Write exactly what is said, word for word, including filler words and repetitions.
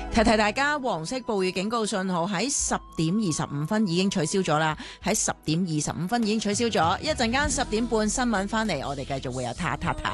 提提大家，黃色暴雨警告信號喺十點二十五分已經取消咗啦，喺十點二十五分已經取消咗。一陣間十點半新聞翻嚟，我哋繼續會有塔塔塔。